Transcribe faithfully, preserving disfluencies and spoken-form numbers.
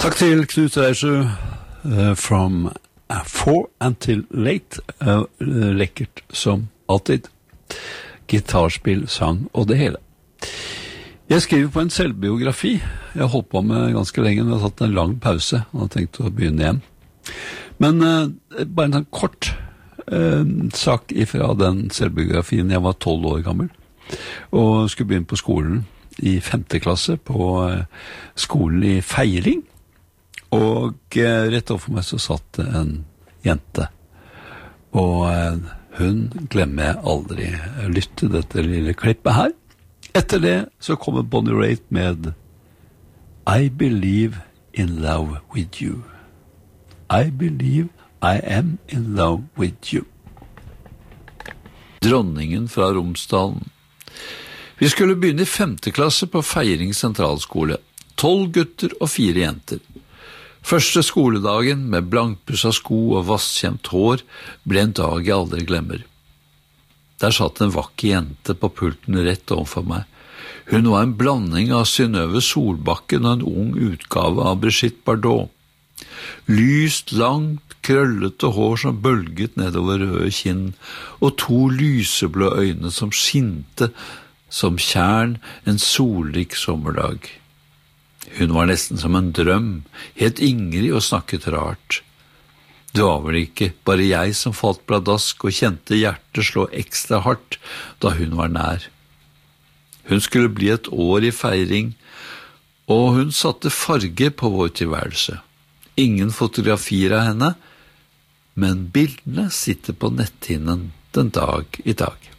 Takk til Knut Reisjø uh, from uh, Four Until Late. Uh, lekkert som alltid. Gitarspill, sang og det hele. Jeg skriver på en selvbiografi. Jeg har holdt på med ganske lenge, men jeg har tatt en lang pause og har tenkt å begynne igjen. Men uh, bare en sånn kort uh, sak ifra den selvbiografien. Jeg var tolv år gammel og skulle begynne på skolen i femte klasse på uh, skolen i Feiring. Og uh, rett overfor meg så satt en jente. Og uh, hun glemmer jeg aldri. Lytte dette lille klippet her. Etter det så kommer Bonnie Raitt med I Believe in Love with You. I believe I am in love with you. Dronningen fra Romsdalen. Vi skulle begynne i femte klasse på Feiring sentralskole. Tolv gutter og fire jenter. Første skoledagen med blankpussa sko og vasskjemt hår ble en dag jeg aldri glemmer. Der satt en vakker jente på pulten rett overfor meg. Hun var en blanding av Synnøve Solbakken og en ung utgave av Brigitte Bardot. Lyst, langt, krøllete hår som bølget nedover røde kinn, og to lyseblå øyne som skinte som tjern en solrik sommerdag. Hun var nesten som en drøm, helt ingrid og snakket rart. Det var vel ikke bare jeg som falt pladask og kjente hjertet slå ekstra hardt da hun var nær. Hun skulle bli et år i Feiring, og hun satte farge på vår tilværelse. Ingen fotografier av henne, men bildene sitter på netthinnen den dag i dag.